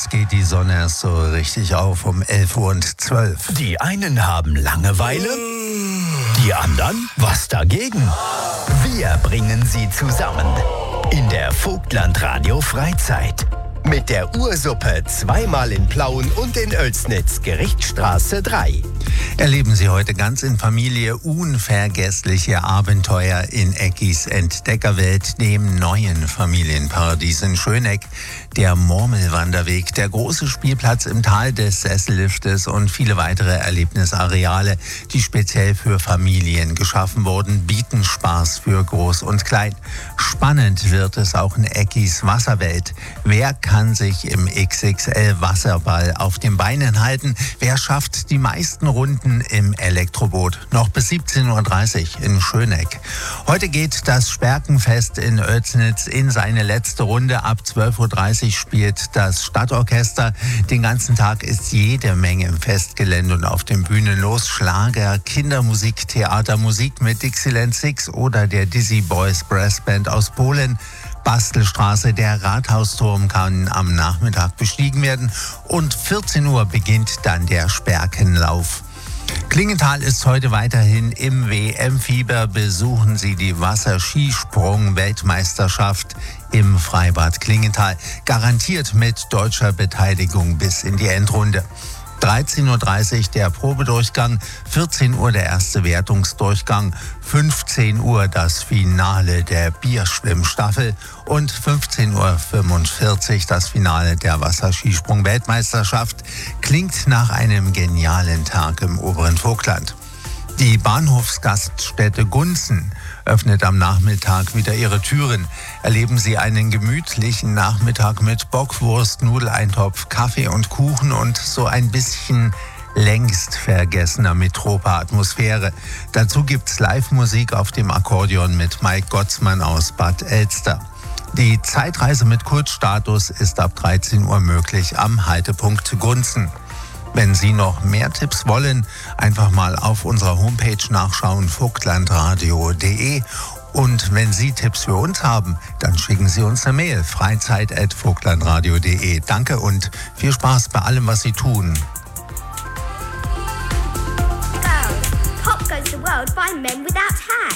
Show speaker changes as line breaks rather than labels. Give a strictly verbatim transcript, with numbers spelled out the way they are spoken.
Jetzt geht die Sonne erst so richtig auf um elf Uhr und zwölf.
Die einen haben Langeweile, die anderen was dagegen. Wir bringen sie zusammen in der Vogtland-Radio Freizeit. Mit der Ursuppe zweimal in Plauen und in Oelsnitz, Gerichtsstraße drei.
Erleben Sie heute ganz in Familie unvergessliche Abenteuer in Eckis Entdeckerwelt, dem neuen Familienparadies in Schöneck. Der Murmelwanderweg, der große Spielplatz im Tal des Sesselliftes und viele weitere Erlebnisareale, die speziell für Familien geschaffen wurden, bieten Spaß für Groß und Klein. Spannend wird es auch in Eckis Wasserwelt. Wer kann sich im X X L-Wasserball auf den Beinen halten? Wer schafft die meisten Runden im Elektroboot? Noch bis siebzehn Uhr dreißig in Schöneck. Heute geht das Sperkenfest in Oelsnitz in seine letzte Runde. Ab zwölf Uhr dreißig spielt das Stadtorchester. Den ganzen Tag ist jede Menge im Festgelände und auf den Bühnen los. Schlager, Kindermusik, Theatermusik mit Dixieland Six oder der Dizzy Boys Brass Band aus Polen. Bastelstraße, der Rathausturm kann am Nachmittag bestiegen werden und vierzehn Uhr beginnt dann der Sperkenlauf. Klingenthal ist heute weiterhin im W M-Fieber. Besuchen Sie die Wasserskisprung-Weltmeisterschaft im Freibad Klingenthal. Garantiert mit deutscher Beteiligung bis in die Endrunde. dreizehn Uhr dreißig der Probedurchgang, vierzehn Uhr der erste Wertungsdurchgang, fünfzehn Uhr das Finale der Bierschwimmstaffel und fünfzehn Uhr fünfundvierzig das Finale der Wasserskisprung-Weltmeisterschaft. Klingt nach einem genialen Tag im oberen Vogtland. Die Bahnhofsgaststätte Gunzen öffnet am Nachmittag wieder ihre Türen. Erleben Sie einen gemütlichen Nachmittag mit Bockwurst, Nudeleintopf, Kaffee und Kuchen und so ein bisschen längst vergessener Mitropa-Atmosphäre. Dazu gibt's Live-Musik auf dem Akkordeon mit Mike Gottsmann aus Bad Elster. Die Zeitreise mit Kurzstatus ist ab dreizehn Uhr möglich am Haltepunkt Gunzen. Wenn Sie noch mehr Tipps wollen, einfach mal auf unserer Homepage nachschauen, vogtlandradio punkt de. Und wenn Sie Tipps für uns haben, dann schicken Sie uns eine Mail, freizeit at vogtlandradio punkt de. Danke und viel Spaß bei allem, was Sie tun.
Pop goes the world by men without hats.